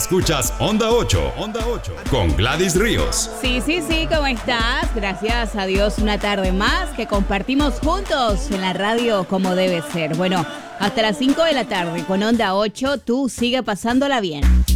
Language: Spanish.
Escuchas Onda 8 con Gladys Ríos. Sí, ¿cómo estás? Gracias a Dios, una tarde más que compartimos juntos en la radio como debe ser. Bueno, hasta las 5 de la tarde con Onda 8, tú sigue pasándola bien.